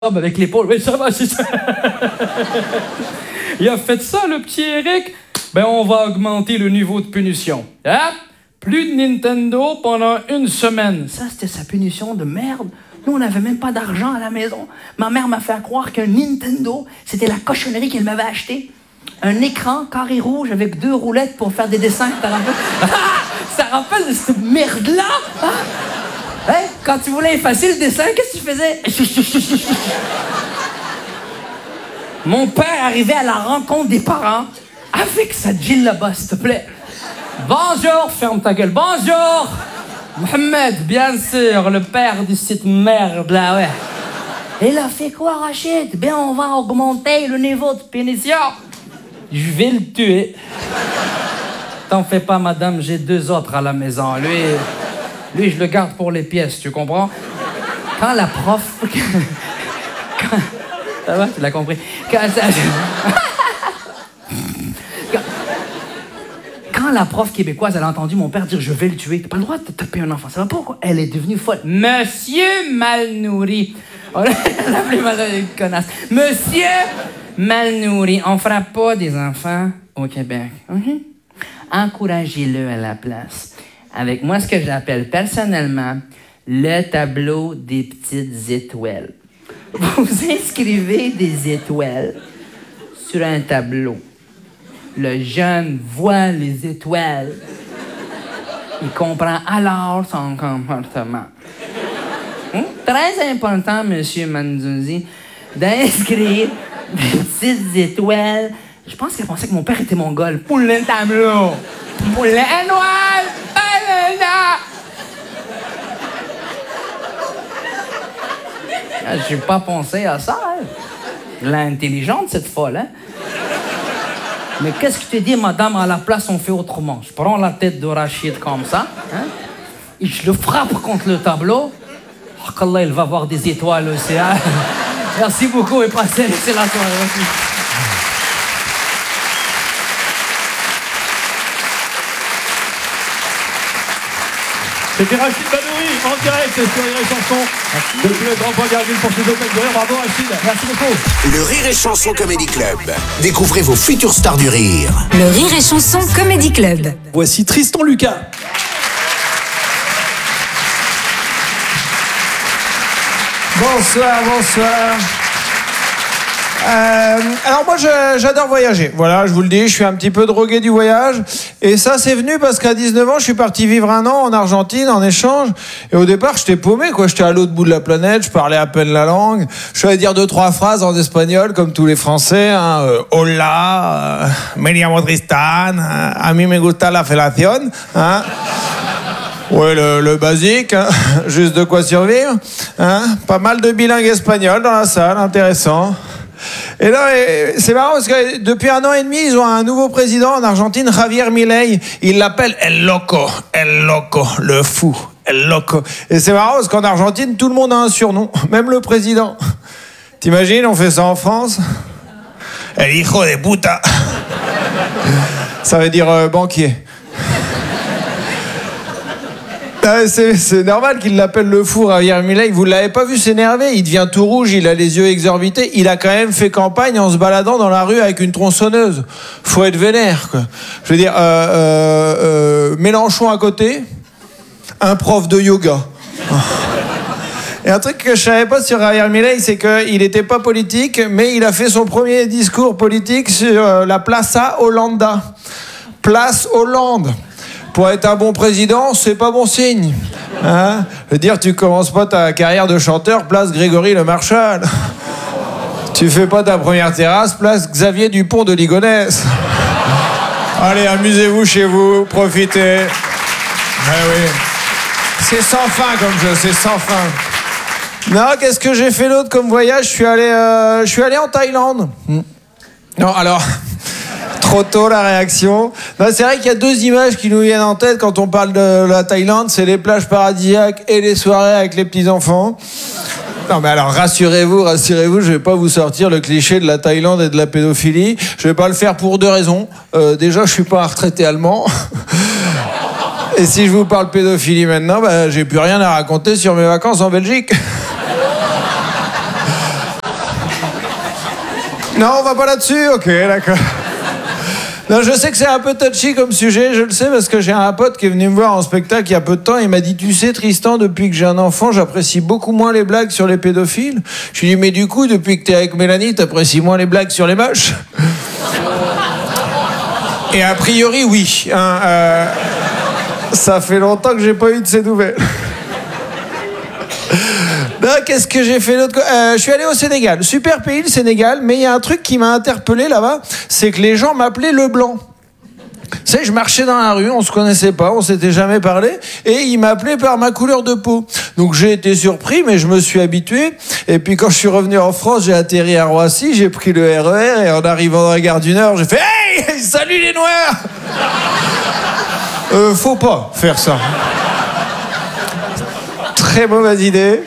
avec l'épaule. Oui, ça va, c'est ça. Il a fait ça, le petit Eric. Ben, on va augmenter le niveau de punition. Hein? Plus de Nintendo pendant 1 semaine. Ça, c'était sa punition de merde. Nous, on n'avait même pas d'argent à la maison. Ma mère m'a fait croire qu'un Nintendo, c'était la cochonnerie qu'elle m'avait acheté. Un écran carré rouge avec 2 roulettes pour faire des dessins. Ça rappelle de cette merde-là? Hein? Hein? Quand tu voulais effacer le dessin, qu'est-ce que tu faisais? Mon père arrivait à la rencontre des parents avec sa Jill là-bas, s'il te plaît. Bonjour, ferme ta gueule. Bonjour, Mohamed, bien sûr, le père de cette merde-là, ouais. Il a fait quoi, Rachid? Ben, on va augmenter le niveau de punition. Je vais le tuer. T'en fais pas, madame, j'ai 2 autres à la maison. Lui, je le garde pour les pièces, tu comprends? Quand la prof... Ça va, tu l'as compris? Quand la prof québécoise, elle a entendu mon père dire « Je vais le tuer », t'as pas le droit de taper un enfant. Ça va pas, quoi? Elle est devenue folle. « Monsieur mal nourri ». On l'a appelé une connasse. « Monsieur mal nourri, on fera pas des enfants au Québec. Encouragez-le à la place. » Avec moi, ce que j'appelle personnellement le tableau des petites étoiles. Vous inscrivez des étoiles sur un tableau. Le jeune voit les étoiles. Il comprend alors son comportement. Très important, monsieur Mandouzi, d'inscrire des petites étoiles. Je pense qu'elle pensait que mon père était mongol. Pour le tableau. Pour le noir. J'ai pas pensé à ça. Hein. L'intelligente, cette folle, hein? Mais qu'est-ce que tu dis, madame, à la place, on fait autrement. Je prends la tête de Rachid comme ça, hein? Et je le frappe contre le tableau. Oh, qu'Allah, il va voir des étoiles aussi, hein? Merci beaucoup et passez une excellente soirée. C'était Rachid Badouri, en direct sur Rire et Chanson. Depuis le grand point virgule pour ses open de rire. Bravo Rachid. Merci beaucoup. Le Rire et Chanson Comedy Club. Découvrez vos futures stars du rire. Le Rire et Chanson Comedy Club. Voici Tristan Lucas. Bonsoir, bonsoir. Alors moi j'adore voyager, voilà, je vous le dis, je suis un petit peu drogué du voyage. Et ça c'est venu parce qu'à 19 ans je suis parti vivre 1 an en Argentine en échange. Et au départ j'étais paumé, quoi, j'étais à l'autre bout de la planète, je parlais à peine la langue. Je savais dire 2-3 phrases en espagnol comme tous les Français, hein, hola, me llamo Tristan, a mí me gusta la felación, hein. Ouais, le basique, hein, juste de quoi survivre, hein. Pas mal de bilingues espagnols dans la salle, intéressant. Et là, c'est marrant parce que depuis 1 an et demi, ils ont un nouveau président en Argentine, Javier Milei. Ils l'appellent El Loco, le fou, El Loco. Et c'est marrant parce qu'en Argentine, tout le monde a un surnom, même le président. T'imagines, on fait ça en France? El hijo de puta. Ça veut dire banquier. C'est normal qu'il l'appelle le fou, Javier Milei. Vous l'avez pas vu s'énerver? Il devient tout rouge, il a les yeux exorbités. Il a quand même fait campagne en se baladant dans la rue avec une tronçonneuse. Faut être vénère, quoi. Je veux dire, Mélenchon à côté, un prof de yoga. Et un truc que je savais pas sur Javier Milei, c'est qu'il était pas politique, mais il a fait son premier discours politique sur la Plaza Hollanda. Place Hollande. Pour être un bon président, c'est pas bon signe. Hein? Je veux dire, tu commences pas ta carrière de chanteur, place Grégory Le Marchal. Tu fais pas ta première terrasse, place Xavier Dupont de Ligonnès. Allez, amusez-vous chez vous, profitez. Ah oui. C'est sans fin comme jeu, c'est sans fin. Non, qu'est-ce que j'ai fait d'autre comme voyage? Je suis allé en Thaïlande. Non, alors... Trop tôt la réaction. Non, c'est vrai qu'il y a 2 images qui nous viennent en tête quand on parle de la Thaïlande, c'est les plages paradisiaques et les soirées avec les petits-enfants. Non mais alors rassurez-vous, je vais pas vous sortir le cliché de la Thaïlande et de la pédophilie. Je vais pas le faire pour 2 raisons. Déjà, je suis pas un retraité allemand. Et si je vous parle pédophilie maintenant, j'ai plus rien à raconter sur mes vacances en Belgique. Non, on va pas là-dessus. Ok, d'accord. Non, je sais que c'est un peu touchy comme sujet, je le sais, parce que j'ai un pote qui est venu me voir en spectacle il y a peu de temps. Il m'a dit, tu sais, Tristan, depuis que j'ai un enfant, j'apprécie beaucoup moins les blagues sur les pédophiles. Je lui ai dit, mais du coup, depuis que t'es avec Mélanie, t'apprécies moins les blagues sur les moches? Et a priori, oui. Hein, ça fait longtemps que j'ai pas eu de ces nouvelles. Non, qu'est-ce que j'ai fait d'autre? Je suis allé au Sénégal. Super pays, le Sénégal. Mais il y a un truc qui m'a interpellé là-bas, c'est que les gens m'appelaient le blanc. Tu sais, je marchais dans la rue, on se connaissait pas, on s'était jamais parlé, et ils m'appelaient par ma couleur de peau. Donc j'ai été surpris, mais je me suis habitué. Et puis quand je suis revenu en France, j'ai atterri à Roissy, j'ai pris le RER, et en arrivant dans la gare du Nord, j'ai fait « Hey, salut les Noirs !» Faut pas faire ça. Très mauvaise idée.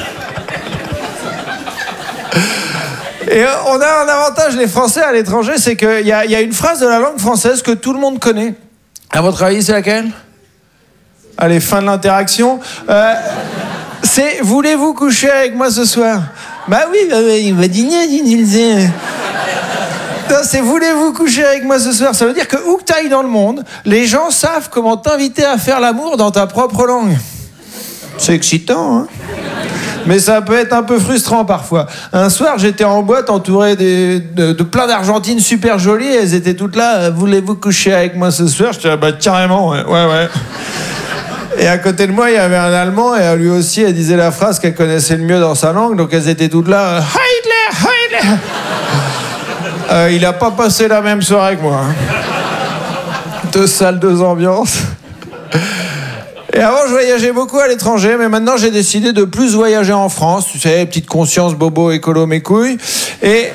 Et on a un avantage, les Français, à l'étranger, c'est qu'il y a une phrase de la langue française que tout le monde connaît. À votre avis, c'est laquelle? Allez, fin de l'interaction. C'est « Voulez-vous coucher avec moi ce soir ?» Bah oui, il va dîner. Non, c'est « Voulez-vous coucher avec moi ce soir ?» Ça veut dire que où que t'ailles dans le monde, les gens savent comment t'inviter à faire l'amour dans ta propre langue. C'est excitant, hein? Mais ça peut être un peu frustrant parfois. Un soir, j'étais en boîte entouré de plein d'Argentines super jolies. Elles étaient toutes là. « Voulez-vous coucher avec moi ce soir ?» Je disais « Bah carrément, ouais. » Et à côté de moi, il y avait un Allemand. Et lui aussi, elle disait la phrase qu'elle connaissait le mieux dans sa langue. Donc elles étaient toutes là. « Hitler !» Il a pas passé la même soirée que moi. Hein. 2 salles, 2 ambiances. Et avant, je voyageais beaucoup à l'étranger, mais maintenant, j'ai décidé de plus voyager en France. Tu sais, petite conscience, bobo, écolo, mes couilles. Et...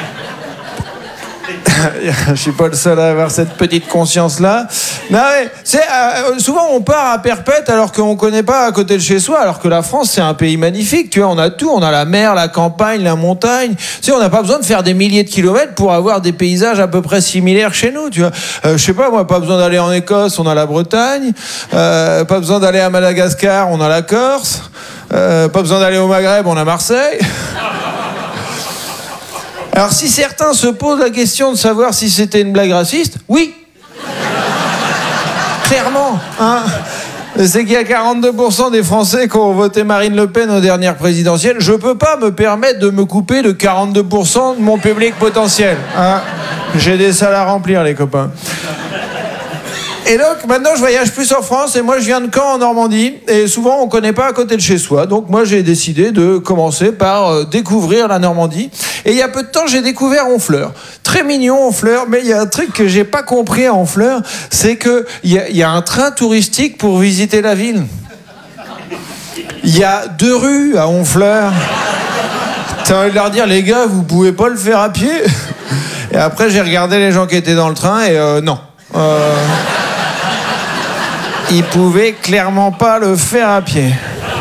je suis pas le seul à avoir cette petite conscience-là. Non, mais, souvent, on part à perpète alors qu'on connaît pas à côté de chez soi, alors que la France, c'est un pays magnifique. Tu vois, on a tout. On a la mer, la campagne, la montagne. Tu sais, on n'a pas besoin de faire des milliers de kilomètres pour avoir des paysages à peu près similaires chez nous, tu vois. Je sais pas, moi, pas besoin d'aller en Écosse, on a la Bretagne. Pas besoin d'aller à Madagascar, on a la Corse. Pas besoin d'aller au Maghreb, on a Marseille. Alors, si certains se posent la question de savoir si c'était une blague raciste, oui. Clairement, hein. C'est qu'il y a 42% des Français qui ont voté Marine Le Pen aux dernières présidentielles. Je peux pas me permettre de me couper de 42% de mon public potentiel. Hein. J'ai des salles à remplir, les copains. Et donc, maintenant, je voyage plus en France, et moi, je viens de Caen, en Normandie, et souvent, on connaît pas à côté de chez soi. Donc, moi, j'ai décidé de commencer par découvrir la Normandie. Et il y a peu de temps, j'ai découvert Honfleur. Très mignon, Honfleur, mais il y a un truc que j'ai pas compris à Honfleur, c'est que il y a un train touristique pour visiter la ville. Il y a 2 rues à Honfleur. T'as envie de leur dire, les gars, vous pouvez pas le faire à pied? Et après, j'ai regardé les gens qui étaient dans le train, et non. Ils pouvaient clairement pas le faire à pied.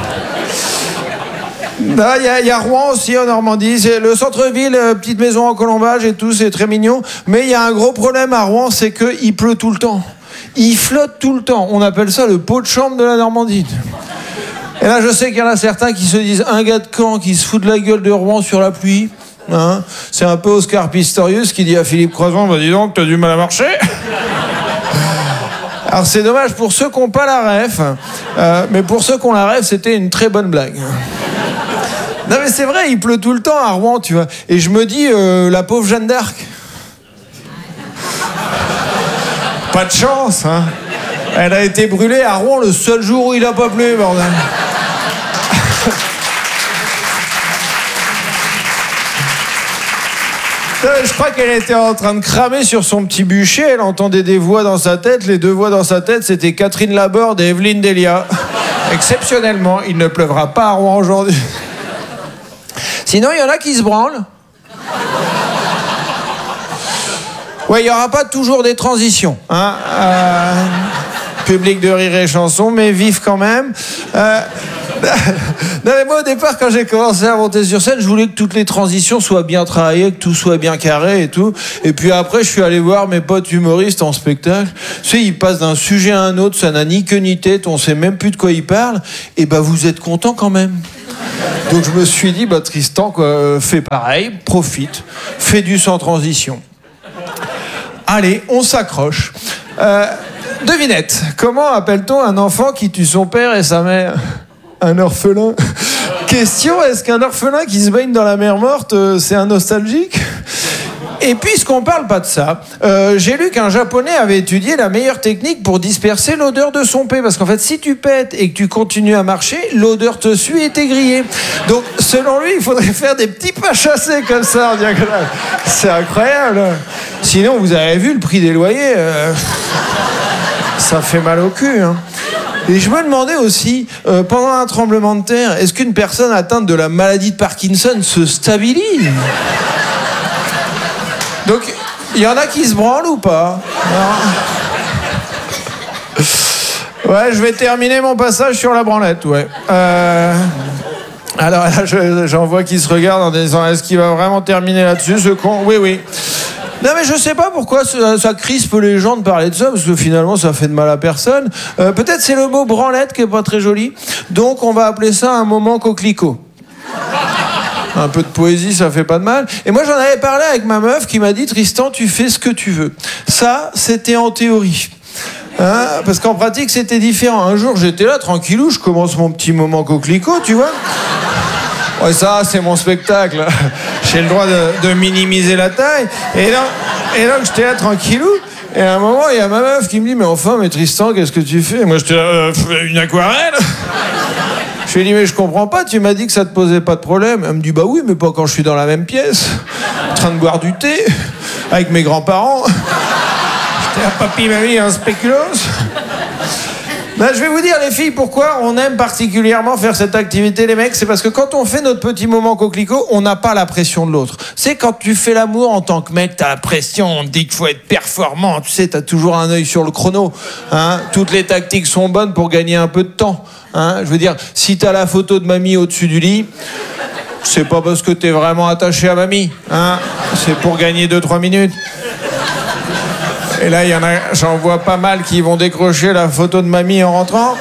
Il y a Rouen aussi en Normandie, c'est le centre-ville, petite maison en colombage et tout, c'est très mignon. Mais il y a un gros problème à Rouen, c'est qu'il pleut tout le temps. Il flotte tout le temps. On appelle ça le pot de chambre de la Normandie. Et là, je sais qu'il y en a certains qui se disent un gars de Caen qui se fout de la gueule de Rouen sur la pluie. Hein, c'est un peu Oscar Pistorius qui dit à Philippe Croison, bah dis donc, t'as du mal à marcher. Alors c'est dommage pour ceux qui n'ont pas la ref, mais pour ceux qui ont la ref, c'était une très bonne blague. Non mais c'est vrai, il pleut tout le temps à Rouen, tu vois. Et je me dis, la pauvre Jeanne d'Arc. Pas de chance, hein. Elle a été brûlée à Rouen le seul jour où il n'a pas plu, bordel. Je crois qu'elle était en train de cramer sur son petit bûcher. Elle entendait des voix dans sa tête. Les 2 voix dans sa tête, c'était Catherine Laborde et Evelyne Delia. Exceptionnellement, il ne pleuvra pas à Rouen aujourd'hui. Sinon, il y en a qui se branlent. Ouais, il n'y aura pas toujours des transitions. Hein, public de rire et chanson, mais vif quand même. Non, mais moi, au départ, quand j'ai commencé à monter sur scène, je voulais que toutes les transitions soient bien travaillées, que tout soit bien carré et tout. Et puis après, je suis allé voir mes potes humoristes en spectacle. Tu sais, ils passent d'un sujet à un autre, ça n'a ni queue ni tête, on sait même plus de quoi ils parlent. Et bah, vous êtes contents quand même. Donc je me suis dit, bah Tristan, quoi, fais pareil, profite, fais du sans transition. Allez, on s'accroche. Devinette, comment appelle-t-on un enfant qui tue son père et sa mère? Un orphelin. Question, est-ce qu'un orphelin qui se baigne dans la mer morte, c'est un nostalgique? Et puisqu'on parle pas de ça, j'ai lu qu'un Japonais avait étudié la meilleure technique pour disperser l'odeur de son pet. Parce qu'en fait, si tu pètes et que tu continues à marcher, l'odeur te suit et t'es grillé. Donc, selon lui, il faudrait faire des petits pas chassés comme ça en diagonale. C'est incroyable. Sinon, vous avez vu le prix des loyers, ça fait mal au cul, hein. Et je me demandais aussi, pendant un tremblement de terre, est-ce qu'une personne atteinte de la maladie de Parkinson se stabilise? Donc, il y en a qui se branlent ou pas? Non. Ouais, je vais terminer mon passage sur la branlette, ouais. Alors là, j'en vois qui se regardent en disant, est-ce qu'il va vraiment terminer là-dessus, ce con? Oui, oui. Non mais je sais pas pourquoi ça crispe les gens de parler de ça, parce que finalement ça fait de mal à personne. Peut-être c'est le mot branlette qui est pas très joli, donc on va appeler ça un moment coquelicot. Un peu de poésie, ça fait pas de mal. Et moi j'en avais parlé avec ma meuf qui m'a dit, Tristan, tu fais ce que tu veux. Ça, c'était en théorie. Hein, parce qu'en pratique c'était différent. Un jour j'étais là tranquillou, je commence mon petit moment coquelicot, tu vois. Ouais, ça, c'est mon spectacle. J'ai le droit de minimiser la taille. Et donc, j'étais là tranquillou. Et à un moment, il y a ma meuf qui me dit, mais enfin, mais Tristan, qu'est-ce que tu fais? Et moi, j'étais là, une aquarelle. Je lui ai dit, mais je comprends pas, tu m'as dit que ça te posait pas de problème. Elle me dit, bah oui, mais pas quand je suis dans la même pièce, en train de boire du thé, avec mes grands-parents. J'étais là, papy, mamie, un spéculoos. Ben, je vais vous dire, les filles, pourquoi on aime particulièrement faire cette activité, les mecs. C'est parce que quand on fait notre petit moment coquelicot, on n'a pas la pression de l'autre. C'est quand tu fais l'amour en tant que mec, t'as la pression, on te dit qu'il faut être performant. Tu sais, t'as toujours un œil sur le chrono. Hein. Toutes les tactiques sont bonnes pour gagner un peu de temps. Hein. Je veux dire, si t'as la photo de mamie au-dessus du lit, c'est pas parce que t'es vraiment attaché à mamie. Hein. C'est pour gagner 2-3 minutes. Et là, j'en vois pas mal qui vont décrocher la photo de mamie en rentrant.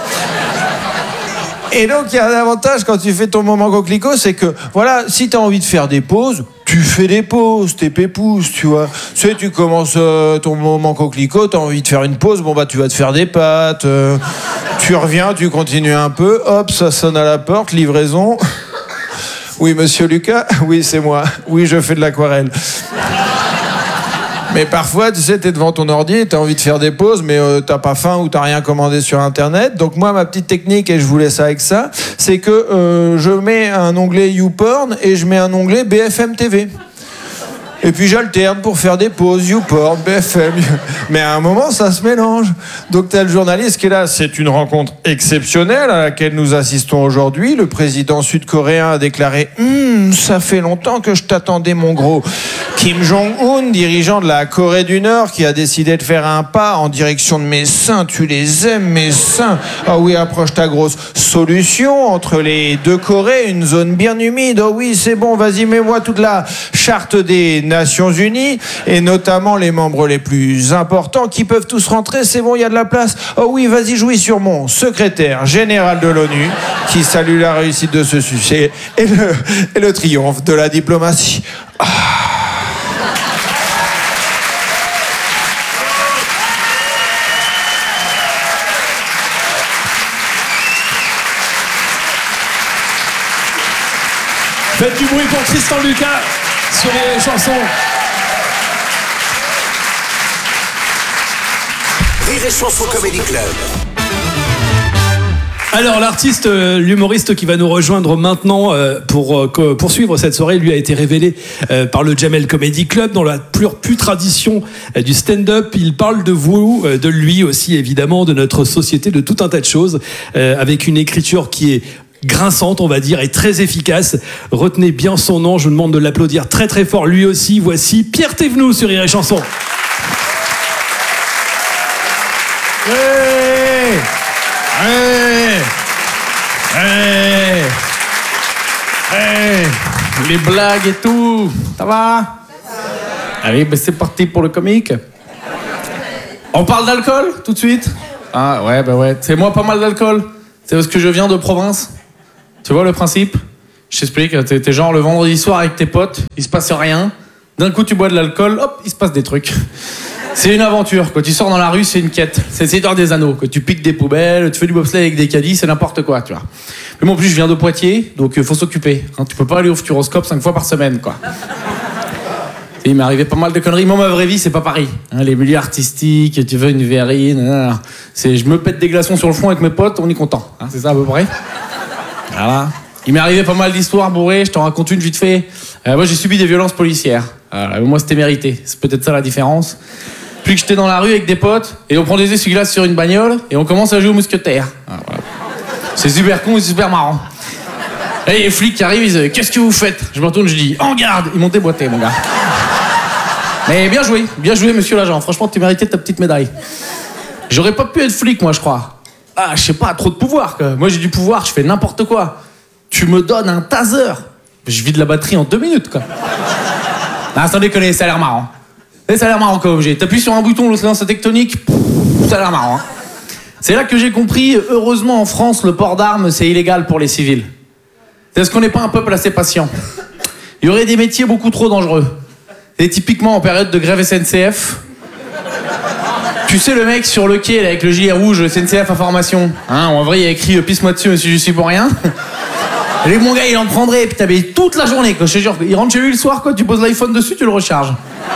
Et donc, il y a un avantage quand tu fais ton moment coquelicot, c'est que, voilà, si t'as envie de faire des pauses, tu fais des pauses, t'es pépouze, tu vois. Tu sais, tu commences ton moment coquelicot, t'as envie de faire une pause, bon bah tu vas te faire des pâtes, tu reviens, tu continues un peu, hop, ça sonne à la porte, livraison. Oui, monsieur Lucas? Oui, c'est moi. Oui, je fais de l'aquarelle. Mais parfois, tu sais, t'es devant ton ordi, t'as envie de faire des pauses, mais t'as pas faim ou t'as rien commandé sur Internet. Donc moi, ma petite technique, et je vous laisse avec ça, c'est que je mets un onglet YouPorn et je mets un onglet BFM TV. Et puis j'alterne pour faire des pauses, YouPorn, BFM. Mais à un moment, ça se mélange. Donc t'as le journaliste qui est là. C'est une rencontre exceptionnelle à laquelle nous assistons aujourd'hui. Le président sud-coréen a déclaré « ça fait longtemps que je t'attendais, mon gros ». Kim Jong-un, dirigeant de la Corée du Nord, qui a décidé de faire un pas en direction de mes seins. Tu les aimes, mes seins? Ah oui, approche ta grosse. Solution entre les deux Corées, une zone bien humide. Oh oui, c'est bon, vas-y, mets-moi toute la charte des Nations Unies, et notamment les membres les plus importants qui peuvent tous rentrer, c'est bon, il y a de la place. Oh oui, vas-y, jouis sur mon secrétaire général de l'ONU, qui salue la réussite de ce succès et le triomphe de la diplomatie. Ah. Faites du bruit pour Tristan Lucas sur les chansons. Rire et Chanson Comedy Club. Alors l'artiste, l'humoriste qui va nous rejoindre maintenant pour poursuivre cette soirée, lui a été révélé par le Jamel Comedy Club dans la pure tradition du stand-up. Il parle de vous, de lui aussi évidemment, de notre société, de tout un tas de choses, avec une écriture qui est grinçante, on va dire, et très efficace. Retenez bien son nom, je vous demande de l'applaudir très très fort lui aussi. Voici Pierre Thévenoud sur Rire et Chanson. Hey, hey, hey. Les blagues et tout. Ça va? Allez, ben c'est parti pour le comique. On parle d'alcool tout de suite? Ah ouais, bah ouais. C'est moi pas mal d'alcool. C'est parce que je viens de province. Tu vois le principe? Je t'explique, t'es genre le vendredi soir avec tes potes, il se passe rien. D'un coup tu bois de l'alcool, hop, il se passe des trucs. C'est une aventure. Quand tu sors dans la rue, c'est une quête. C'est le Seigneur des Anneaux. Quand tu piques des poubelles, tu fais du bobsleigh avec des caddies, c'est n'importe quoi, tu vois. Mais moi en plus je viens de Poitiers, donc faut s'occuper. Tu peux pas aller au Futuroscope 5 fois par semaine, quoi. Il m'est arrivé pas mal de conneries. Moi, ma vraie vie, c'est pas pareil. Les milieux artistiques, tu veux une verrine. Je me pète des glaçons sur le front avec mes potes, on est content. C'est ça à peu près. Voilà. Il m'est arrivé pas mal d'histoires bourrées, je t'en raconte une vite fait. Moi, j'ai subi des violences policières. Moi, c'était mérité. C'est peut-être ça la différence. Puis que j'étais dans la rue avec des potes, et on prend des essuie-glaces sur une bagnole, et on commence à jouer aux mousquetaires. Voilà. C'est super con et super marrant. Et les flics qui arrivent, ils disent « Qu'est-ce que vous faites ?» Je me retourne, je dis « En garde !» Ils m'ont déboîté, mon gars. Mais bien joué, monsieur l'agent. Franchement, tu méritais ta petite médaille. J'aurais pas pu être flic, moi, je crois. Ah, je sais pas, trop de pouvoir, quoi. Moi, j'ai du pouvoir, je fais n'importe quoi. Tu me donnes un taser. Je vide la batterie en 2 minutes, quoi. Ah, sans déconner, ça a l'air marrant. Ça a l'air marrant comme objet. T'appuies sur un bouton, l'autre lance tectonique, ça a l'air marrant. Hein. C'est là que j'ai compris, heureusement, en France, le port d'armes, c'est illégal pour les civils. C'est parce qu'on n'est pas un peuple assez patient. Il y aurait des métiers beaucoup trop dangereux. Et typiquement en période de grève SNCF, tu sais le mec sur le quai là, avec le gilet rouge SNCF Information, en vrai il y a écrit pisse-moi dessus monsieur je suis pour rien. Et mon gars il en prendrait et puis t'avais toute la journée quoi. Je te jure, il rentre chez lui le soir quoi, tu poses l'iPhone dessus, tu le recharges.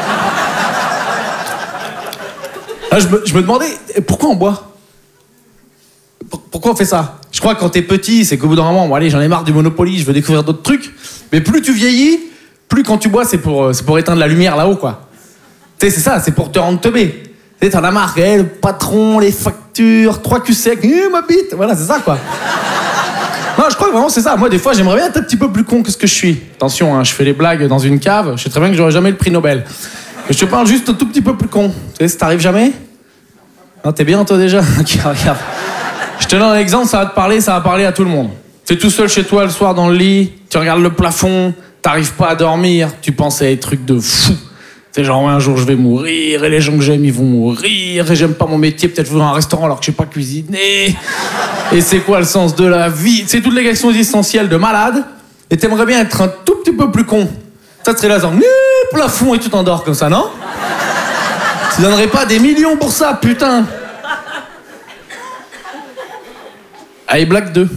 Là, je me demandais pourquoi on boit. Pourquoi on fait ça? Je crois que quand t'es petit, c'est qu'au bout d'un moment, bon allez j'en ai marre du Monopoly, je veux découvrir d'autres trucs. Mais plus tu vieillis, plus quand tu bois, c'est pour éteindre la lumière là-haut, quoi. Tu sais, c'est ça, c'est pour te rendre teubé. Tu sais, t'en as marre, le patron, les factures, 3 culs secs, ma bite, voilà, c'est ça, quoi. Non, je crois que vraiment c'est ça. Moi, des fois, j'aimerais bien être un petit peu plus con que ce que je suis. Attention, hein, je fais les blagues dans une cave, je sais très bien que j'aurai jamais le prix Nobel. Mais je te parle juste un tout petit peu plus con. Tu sais, ça t'arrive jamais? Non, t'es bien, toi, déjà? Ok, regarde. Je te donne un exemple, ça va te parler, ça va parler à tout le monde. T'es tout seul chez toi le soir dans le lit, tu regardes le plafond, t'arrives pas à dormir, tu penses à des trucs de fou. C'est genre, un jour je vais mourir, et les gens que j'aime ils vont mourir, et j'aime pas mon métier, peut-être je vais dans un restaurant alors que je sais pas cuisiner. Et c'est quoi le sens de la vie? C'est toutes les questions existentielles de malade, et t'aimerais bien être un tout petit peu plus con. Ça serait là, genre, plafond, et tu t'endors comme ça, non? Tu donnerais pas des millions pour ça, putain. Allez, blague 2.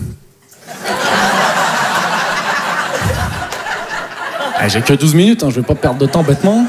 J'ai que 12 minutes, je vais pas perdre de temps bêtement.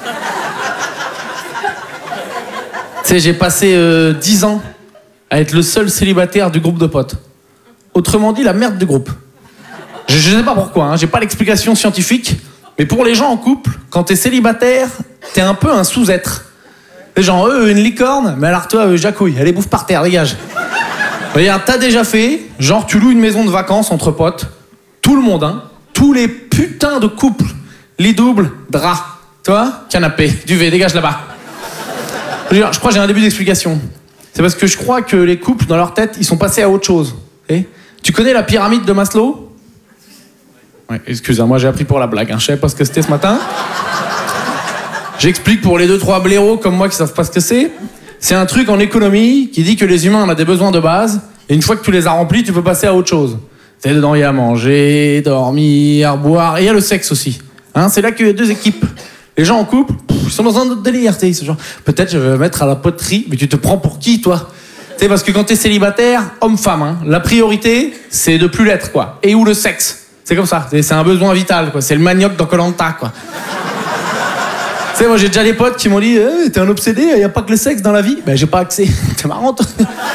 Tu sais, j'ai passé 10 ans à être le seul célibataire du groupe de potes. Autrement dit, la merde du groupe. Je sais pas pourquoi, j'ai pas l'explication scientifique, mais pour les gens en couple, quand t'es célibataire, t'es un peu un sous-être. Les gens, une licorne, mais alors toi, jacouille, allez bouffe par terre, dégage. Regarde, t'as déjà fait, genre tu loues une maison de vacances entre potes, tout le monde, tous les putains de couples, lit double, drap, toi, canapé, duvet, dégage là-bas. Je crois que j'ai un début d'explication. C'est parce que je crois que les couples, dans leur tête, ils sont passés à autre chose. Tu connais la pyramide de Maslow? Ouais, excusez-moi, j'ai appris pour la blague, je savais pas ce que c'était ce matin. J'explique pour les 2-3 blaireaux comme moi qui savent pas ce que c'est. C'est un truc en économie qui dit que les humains, on a des besoins de base, et une fois que tu les as remplis, tu peux passer à autre chose. C'est dedans, il y a manger, dormir, boire, et il y a le sexe aussi. C'est là qu'il y a 2 équipes. Les gens en couple, ils sont dans un autre délire, tu sais, genre, peut-être je vais me mettre à la poterie, mais tu te prends pour qui, toi? Tu sais, parce que quand t'es célibataire, homme-femme, la priorité, c'est de plus l'être, quoi. Et ou le sexe. C'est comme ça, c'est un besoin vital, quoi. C'est le manioc dans Koh-Lanta, quoi. Tu sais, moi j'ai déjà des potes qui m'ont dit t'es un obsédé, y a pas que le sexe dans la vie. Ben j'ai pas accès. T'es marrant, toi.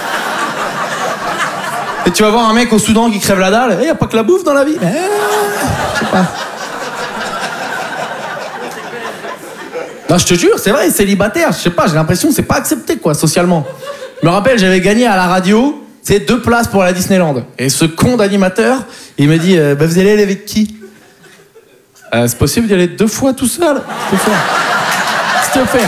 Et tu vas voir un mec au Soudan qui crève la dalle, y a pas que la bouffe dans la vie. Je sais pas. Non, je te jure, c'est vrai, célibataire, je sais pas, j'ai l'impression que c'est pas accepté, quoi, socialement. Je me rappelle, j'avais gagné à la radio, c'est 2 places pour la Disneyland. Et ce con d'animateur, il me dit vous allez aller avec qui? C'est possible d'y aller 2 fois tout seul? S'il te plaît.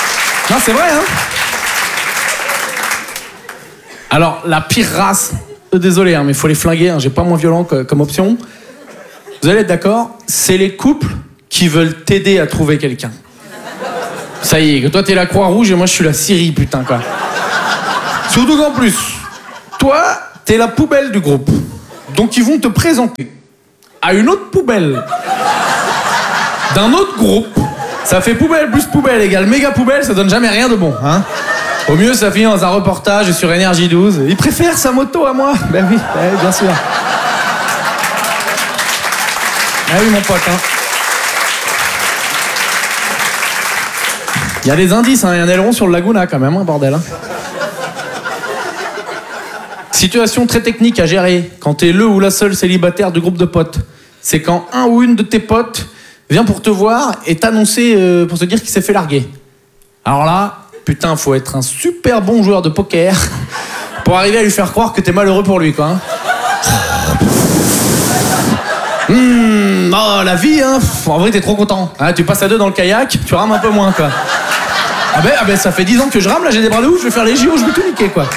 Non, c'est vrai, Alors, la pire race, Désolé, hein, mais il faut les flinguer, hein, j'ai pas moins violent comme option. Vous allez être d'accord, c'est les couples qui veulent t'aider à trouver quelqu'un. Ça y est, que toi t'es la Croix-Rouge et moi je suis la Syrie, putain, quoi. Surtout qu'en plus, toi, t'es la poubelle du groupe. Donc ils vont te présenter à une autre poubelle d'un autre groupe. Ça fait poubelle plus poubelle égale méga poubelle, ça donne jamais rien de bon, hein. Au mieux, ça finit dans un reportage sur Énergie 12. Il préfère sa moto à moi. Ben oui, bien sûr. Ah oui, mon pote, hein. Il y a des indices, hein. Il y a un aileron sur le Laguna quand même, hein, bordel. Hein. Situation très technique à gérer quand t'es le ou la seule célibataire du groupe de potes. C'est quand un ou une de tes potes vient pour te voir et t'annoncer pour te dire qu'il s'est fait larguer. Alors là, putain, faut être un super bon joueur de poker pour arriver à lui faire croire que t'es malheureux pour lui, quoi. Oh, la vie, hein. En vrai, t'es trop content. Hein, tu passes à 2 dans le kayak, tu rames un peu moins, quoi. Ah ben, ça fait 10 ans que je rame, là, j'ai des bras de ouf, je vais faire les JO, je vais tout niquer, quoi.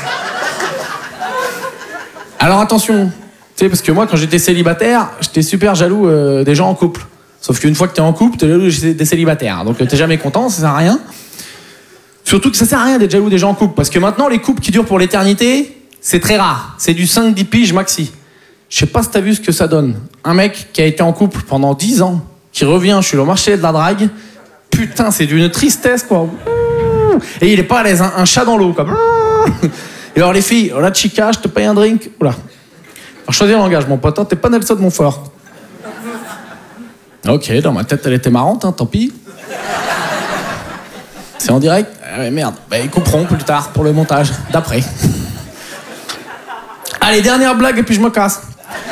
Alors attention, tu sais, parce que moi, quand j'étais célibataire, j'étais super jaloux des gens en couple. Sauf qu'une fois que t'es en couple, t'es jaloux des célibataires. Donc t'es jamais content, ça sert à rien. Surtout que ça sert à rien d'être jaloux des gens en couple. Parce que maintenant, les couples qui durent pour l'éternité, c'est très rare. C'est du 5-10 piges maxi. Je sais pas si t'as vu ce que ça donne. Un mec qui a été en couple pendant 10 ans, qui revient sur le marché de la drague, putain, c'est d'une tristesse, quoi. Et il est pas à l'aise, hein, un chat dans l'eau, comme. Et alors les filles, oh la chica, je te paye un drink. Oula. Alors choisis le langage, mon pote, hein, t'es pas Nelson Montfort. Ok, dans ma tête, elle était marrante, hein, tant pis. C'est en direct? Ah ouais, merde. Bah, ils couperont plus tard pour le montage, d'après. Allez, dernière blague et puis je me casse.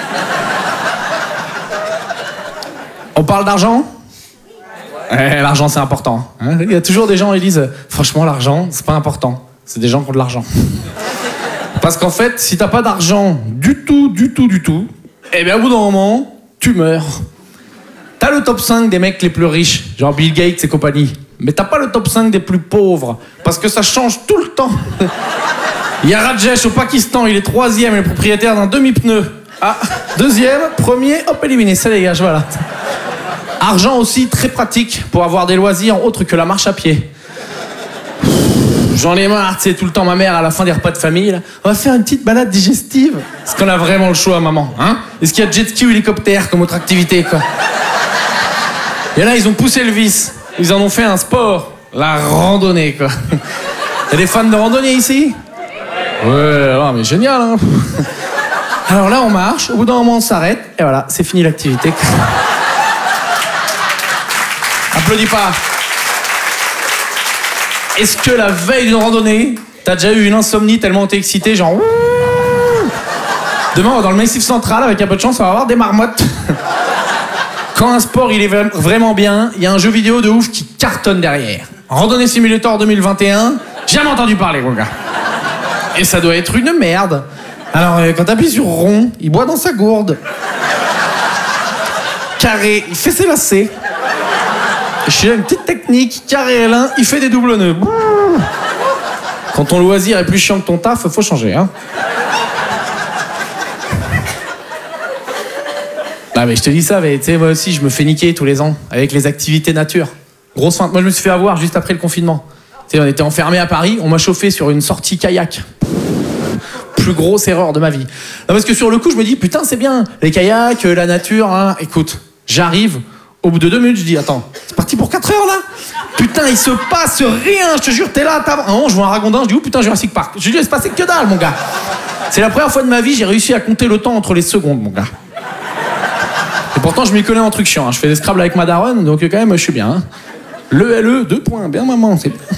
On parle d'argent? L'argent, c'est important. Hein, il y a toujours des gens qui disent « Franchement, l'argent, c'est pas important. » C'est des gens qui ont de l'argent. Parce qu'en fait, si t'as pas d'argent du tout, eh bien, au bout d'un moment, tu meurs. T'as le top 5 des mecs les plus riches, genre Bill Gates et compagnie. Mais t'as pas le top 5 des plus pauvres, parce que ça change tout le temps. Il y a Rajesh au Pakistan, il est 3e, il est propriétaire d'un demi-pneu. Ah, 2e, 1er, hop, éliminé, ça dégage, voilà. Argent aussi très pratique pour avoir des loisirs autres que la marche à pied. J'en ai marre, tu sais, tout le temps ma mère à la fin des repas de famille, là, on va faire une petite balade digestive. Est-ce qu'on a vraiment le choix, maman, hein? Est-ce qu'il y a jet ski ou hélicoptère comme autre activité, quoi? Et là, ils ont poussé le vice. Ils en ont fait un sport. La randonnée, quoi. Il y a des fans de randonnée ici? Ouais, alors, mais génial, hein. Alors là, on marche. Au bout d'un moment, on s'arrête. Et voilà, c'est fini l'activité. Applaudis pas. Est-ce que la veille d'une randonnée, t'as déjà eu une insomnie tellement t'es excité, genre... Demain, on va dans le Massif Central, avec un peu de chance, on va avoir des marmottes. Quand un sport il est vraiment bien, il y a un jeu vidéo de ouf qui cartonne derrière. Randonnée Simulator 2021, jamais entendu parler, mon gars. Et ça doit être une merde. Alors, quand t'appuies sur rond, il boit dans sa gourde. Carré, il fait ses lacets. Je suis là, une petite technique, carré L1, il fait des doubles nœuds. Quand ton loisir est plus chiant que ton taf, faut changer, hein. Ah mais je te dis ça, mais tu sais, moi aussi, je me fais niquer tous les ans avec les activités nature. Grosse feinte. Moi, je me suis fait avoir juste après le confinement. Tu sais, on était enfermés à Paris, on m'a chauffé sur une sortie kayak. Plus grosse erreur de ma vie. Non, parce que sur le coup, je me dis, putain, c'est bien, les kayaks, la nature, hein. Écoute, j'arrive, au bout de 2 minutes, je dis, attends, c'est parti pour 4 heures, là? Putain, il se passe rien, je te jure, t'es là, t'as... je vois un ragondin, je dis, oh putain, Jurassic Park. Je dis, il se passait que dalle, mon gars. C'est la première fois de ma vie, j'ai réussi à compter le temps entre les secondes, mon gars. Et pourtant, je m'y connais en truc chiant. Hein. Je fais des Scrabble avec ma daronne, donc quand même, je suis bien. Hein. Le LE, 2 points. Bien, maman, c'est bien.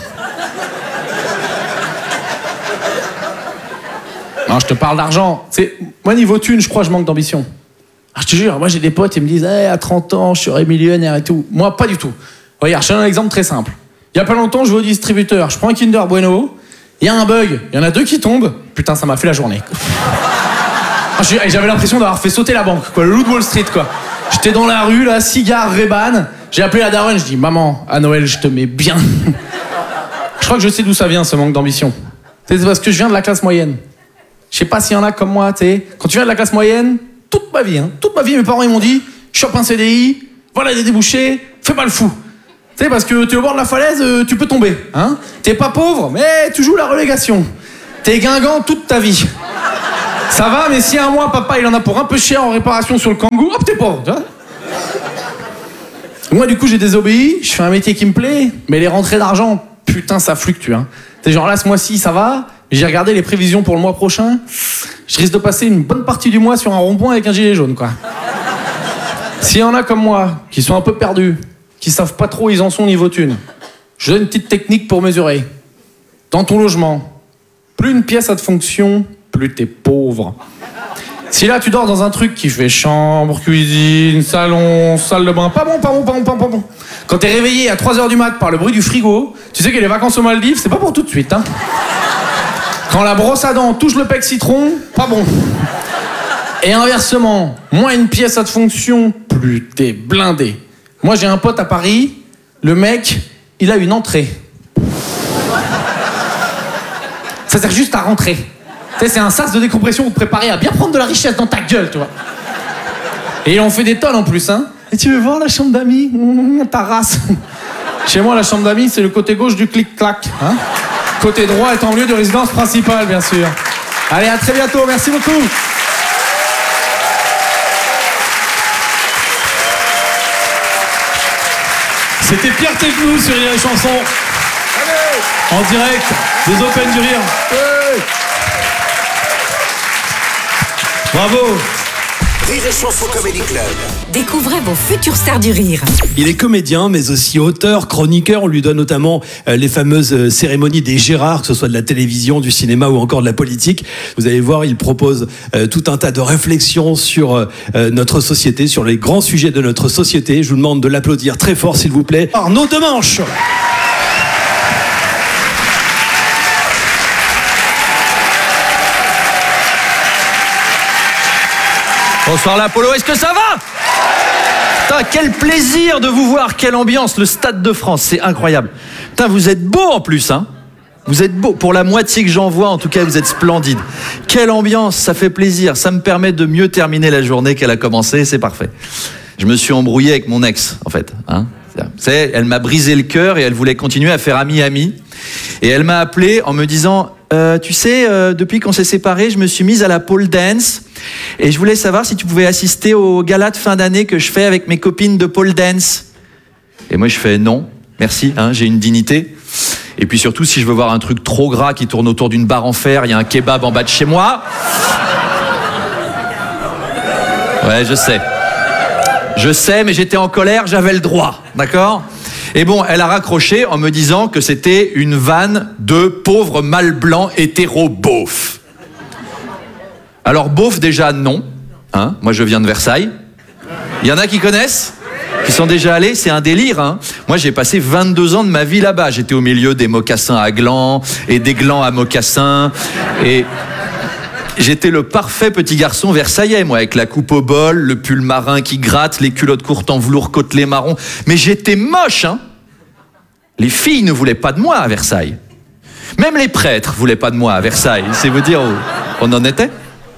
Non, je te parle d'argent. Moi, niveau thune, je crois que je manque d'ambition. Ah, je te jure, moi, j'ai des potes, ils me disent hey, à 30 ans, je serai millionnaire et tout. Moi, pas du tout. Regarde, je te donne un exemple très simple. Il y a pas longtemps, je vais au distributeur. Je prends un Kinder Bueno. Il y a un bug. Il y en a 2 qui tombent. Putain, ça m'a fait la journée. J'avais l'impression d'avoir fait sauter la banque, quoi, le loup de Wall Street, quoi. J'étais dans la rue, là, cigare, Ray-Ban. J'ai appelé la daronne, je dis, maman, à Noël, je te mets bien. Je crois que je sais d'où ça vient, ce manque d'ambition. C'est parce que je viens de la classe moyenne. Je sais pas s'il y en a comme moi, tu sais. Quand tu viens de la classe moyenne, toute ma vie, mes parents ils m'ont dit, chope un CDI, voilà des débouchés, fais pas le fou. Tu sais, parce que tu es au bord de la falaise, tu peux tomber. Hein. T'es pas pauvre, mais tu joues la relégation. T'es guingant toute ta vie. Ça va, mais si un mois, papa il en a pour un peu cher en réparation sur le Kangoo, hop, t'es pauvre. Tu vois. Moi, du coup, j'ai désobéi, je fais un métier qui me plaît, mais les rentrées d'argent, putain, ça fluctue. Hein. T'es genre là, ce mois-ci, ça va, j'ai regardé les prévisions pour le mois prochain, je risque de passer une bonne partie du mois sur un rond-point avec un gilet jaune, quoi. S'il y en a comme moi, qui sont un peu perdus, qui savent pas trop où ils en sont niveau thune, je donne une petite technique pour mesurer. Dans ton logement, plus une pièce a de fonction, plus t'es pauvre. Si là tu dors dans un truc qui fait chambre, cuisine, salon, salle de bain, pas bon. Quand t'es réveillé à 3h du mat par le bruit du frigo, tu sais que les vacances aux Maldives, c'est pas pour tout de suite. Hein. Quand la brosse à dents touche le pec citron, pas bon. Et inversement, moins une pièce a de fonction, plus t'es blindé. Moi j'ai un pote à Paris, le mec, il a une entrée. Ça sert juste à rentrer. Tu sais, c'est un sas de décompression pour te préparer à bien prendre de la richesse dans ta gueule, tu vois. Et il en fait des tonnes en plus, hein. Et tu veux voir la chambre d'amis ? Ta race. Chez moi, la chambre d'amis, c'est le côté gauche du clic-clac. Hein. Côté droit est en lieu de résidence principale, bien sûr. Allez, à très bientôt, merci beaucoup. C'était Pierre Tecnou sur Rire et Chanson. Allez. En direct des Open du Rire. Ouais. Bravo. Rire et Chanson Comedy Club. Découvrez vos futures stars du rire. Il est comédien, mais aussi auteur, chroniqueur. On lui donne notamment les fameuses cérémonies des Gérards, que ce soit de la télévision, du cinéma ou encore de la politique. Vous allez voir, il propose tout un tas de réflexions sur notre société, sur les grands sujets de notre société. Je vous demande de l'applaudir très fort, s'il vous plaît. Arnaud Demanche. Bonsoir l'Apollo, est-ce que ça va ? Putain, quel plaisir de vous voir, quelle ambiance, le Stade de France, c'est incroyable. Putain, vous êtes beau en plus, hein ? Vous êtes beau, pour la moitié que j'en vois, en tout cas, vous êtes splendide. Quelle ambiance, ça fait plaisir, ça me permet de mieux terminer la journée qu'elle a commencé, c'est parfait. Je me suis embrouillé avec mon ex, en fait. Hein ? Vous savez, elle m'a brisé le cœur et elle voulait continuer à faire ami-ami. Et elle m'a appelé en me disant... tu sais, depuis qu'on s'est séparés, je me suis mise à la pole dance et je voulais savoir si tu pouvais assister au gala de fin d'année que je fais avec mes copines de pole dance. Et moi, je fais non, merci, hein, j'ai une dignité. Et puis surtout, si je veux voir un truc trop gras qui tourne autour d'une barre en fer, il y a un kebab en bas de chez moi. Ouais, je sais, mais j'étais en colère, j'avais le droit, d'accord ? Et bon, elle a raccroché en me disant que c'était une vanne de pauvres mâles blancs hétéro-beaufs. Alors beauf déjà non, hein, moi je viens de Versailles. Il y en a qui connaissent ? Qui sont déjà allés ? C'est un délire, hein. Moi j'ai passé 22 ans de ma vie là-bas. J'étais au milieu des mocassins à glands et des glands à mocassins. Et j'étais le parfait petit garçon versaillais, moi, avec la coupe au bol, le pull marin qui gratte, les culottes courtes en velours côtelé marron. Mais j'étais moche, hein. Les filles ne voulaient pas de moi à Versailles. Même les prêtres voulaient pas de moi à Versailles. C'est vous dire où on en était.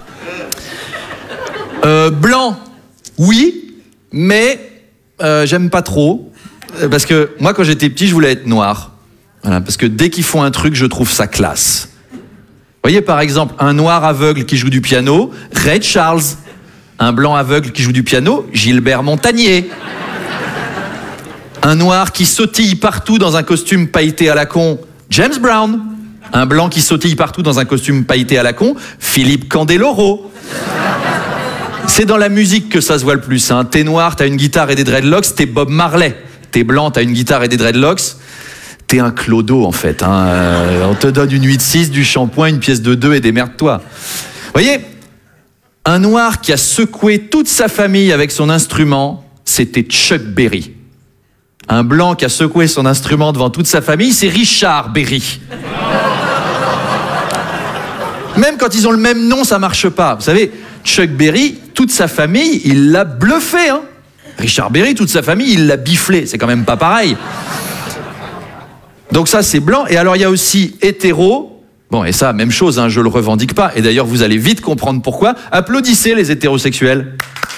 Blanc, oui, mais j'aime pas trop. Parce que moi, quand j'étais petit, je voulais être noir. Voilà, parce que dès qu'ils font un truc, je trouve ça classe. Vous voyez, par exemple, un noir aveugle qui joue du piano, Ray Charles. Un blanc aveugle qui joue du piano, Gilbert Montagnier. Un noir qui sautille partout dans un costume pailleté à la con, James Brown. Un blanc qui sautille partout dans un costume pailleté à la con, Philippe Candeloro. C'est dans la musique que ça se voit le plus. Hein. T'es noir, t'as une guitare et des dreadlocks, t'es Bob Marley. T'es blanc, t'as une guitare et des dreadlocks. T'es un clodo, en fait. Hein. On te donne une 8-6, du shampoing, une pièce de 2 et démerde-toi. Vous voyez, un noir qui a secoué toute sa famille avec son instrument, c'était Chuck Berry. Un blanc qui a secoué son instrument devant toute sa famille, c'est Richard Berry. Même quand ils ont le même nom, ça marche pas. Vous savez, Chuck Berry, toute sa famille, il l'a bluffé. Hein. Richard Berry, toute sa famille, il l'a biflé. C'est quand même pas pareil. Donc ça, c'est blanc. Et alors, il y a aussi hétéro. Bon, et ça, même chose, hein, je le revendique pas. Et d'ailleurs, vous allez vite comprendre pourquoi. Applaudissez les hétérosexuels.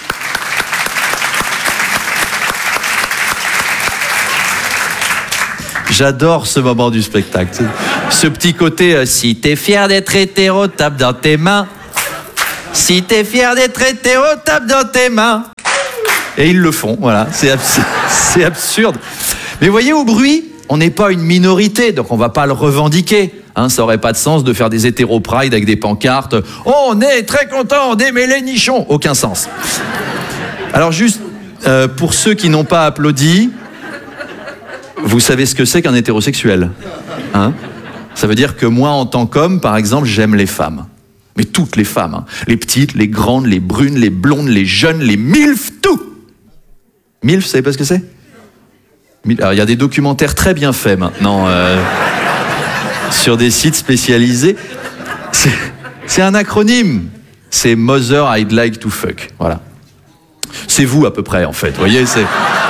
J'adore ce moment du spectacle. Ce petit côté, si t'es fier d'être hétéro, tape dans tes mains. Si t'es fier d'être hétéro, tape dans tes mains. Et ils le font, voilà. C'est absurde. Mais voyez, au bruit, on n'est pas une minorité, donc on va pas le revendiquer. Hein, ça aurait pas de sens de faire des hétéro-pride avec des pancartes. On est très content d'aimer les nichons. Aucun sens. Alors juste, pour ceux qui n'ont pas applaudi, vous savez ce que c'est qu'un hétérosexuel, hein? Ça veut dire que moi, en tant qu'homme, par exemple, j'aime les femmes. Mais toutes les femmes, hein. Les petites, les grandes, les brunes, les blondes, les jeunes, les milfs, tout. Milf, vous savez pas ce que c'est? Alors, il y a des documentaires très bien faits maintenant sur des sites spécialisés. C'est un acronyme. C'est Mother I'd Like to Fuck. Voilà. C'est vous à peu près, en fait. Vous voyez, c'est...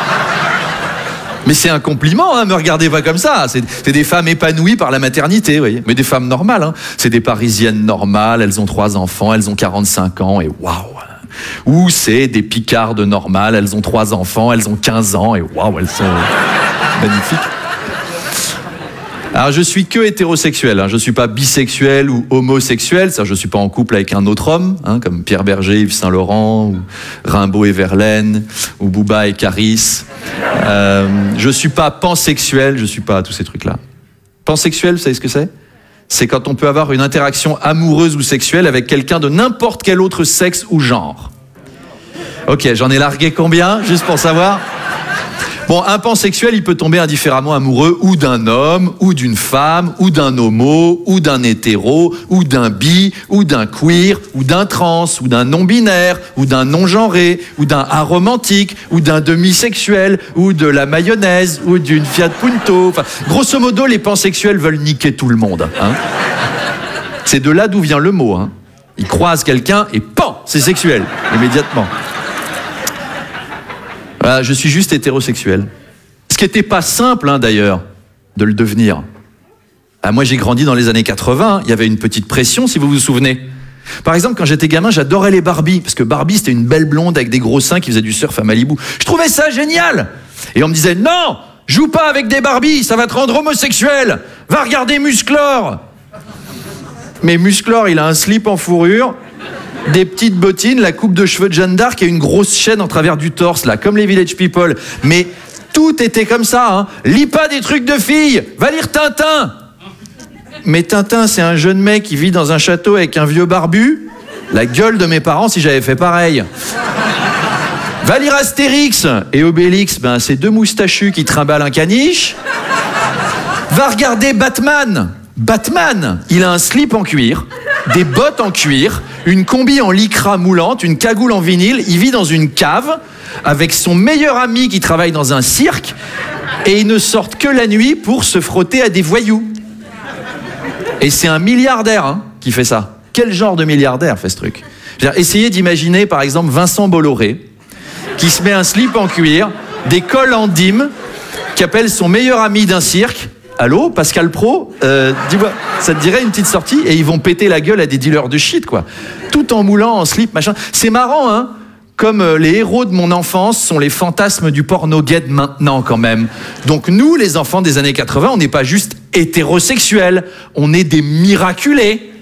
Mais c'est un compliment, hein, me regardez pas comme ça. C'est des femmes épanouies par la maternité, vous voyez. Mais des femmes normales, hein. C'est des Parisiennes normales, elles ont 3 enfants, elles ont 45 ans, et waouh. Ou c'est des Picardes normales, elles ont 3 enfants, elles ont 15 ans, et waouh, elles sont magnifiques. Alors, je suis que hétérosexuel, hein. Je suis pas bisexuel ou homosexuel, ça, je suis pas en couple avec un autre homme, hein, comme Pierre Berger, Yves Saint-Laurent, ou Rimbaud et Verlaine, ou Booba et Caris. Je suis pas pansexuel, je suis pas tous ces trucs-là. Pansexuel, vous savez ce que c'est? C'est quand on peut avoir une interaction amoureuse ou sexuelle avec quelqu'un de n'importe quel autre sexe ou genre. Ok, j'en ai largué combien, juste pour savoir? Bon, un pansexuel, il peut tomber indifféremment amoureux ou d'un homme, ou d'une femme, ou d'un homo, ou d'un hétéro, ou d'un bi, ou d'un queer, ou d'un trans, ou d'un non-binaire, ou d'un non-genré, ou d'un aromantique, ou d'un demisexuel, ou de la mayonnaise, ou d'une Fiat Punto. Enfin, grosso modo, les pansexuels veulent niquer tout le monde. Hein. C'est de là d'où vient le mot. Hein. Ils croisent quelqu'un et pan, c'est sexuel, immédiatement. Voilà, je suis juste hétérosexuel. Ce qui n'était pas simple, hein, d'ailleurs, de le devenir. Ah, moi, j'ai grandi dans les années 80, il y avait une petite pression, si vous vous souvenez. Par exemple, quand j'étais gamin, j'adorais les Barbie, parce que Barbie, c'était une belle blonde avec des gros seins qui faisait du surf à Malibu. Je trouvais ça génial. Et on me disait, non, joue pas avec des Barbie, ça va te rendre homosexuel. Va regarder Musclor. Mais Musclor, il a un slip en fourrure, des petites bottines, la coupe de cheveux de Jeanne d'Arc et une grosse chaîne en travers du torse, là, comme les Village People. Mais tout était comme ça, hein. Lis pas des trucs de filles, va lire Tintin. Mais Tintin, c'est un jeune mec qui vit dans un château avec un vieux barbu. La gueule de mes parents si j'avais fait pareil. Va lire Astérix et Obélix, ben, c'est 2 moustachus qui trimballent un caniche. Va regarder Batman. Batman, il a un slip en cuir, des bottes en cuir, une combi en lycra moulante, une cagoule en vinyle. Il vit dans une cave avec son meilleur ami qui travaille dans un cirque et ils ne sortent que la nuit pour se frotter à des voyous. Et c'est un milliardaire, hein, qui fait ça. Quel genre de milliardaire fait ce truc? Essayez d'imaginer par exemple Vincent Bolloré qui se met un slip en cuir, des cols en dîme, qui appelle son meilleur ami d'un cirque. Allô, Pascal Pro, dis-moi, ça te dirait une petite sortie? Et ils vont péter la gueule à des dealers de shit, quoi. Tout en moulant en slip, machin. C'est marrant, hein? Comme les héros de mon enfance sont les fantasmes du porno gay maintenant, quand même. Donc nous, les enfants des années 80, on n'est pas juste hétérosexuels, on est des miraculés.